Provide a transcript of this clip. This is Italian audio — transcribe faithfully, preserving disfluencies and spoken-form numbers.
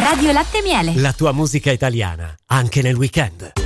Radio Latte Miele. La tua musica italiana, anche nel weekend.